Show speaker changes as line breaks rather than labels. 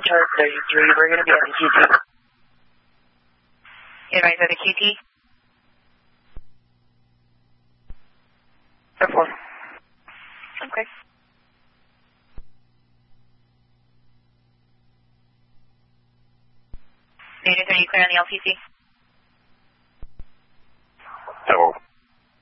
chart 33, we're going to be at the QT.
Advise at the QT.
Report.
Okay. Unit, are you clear on the LTC?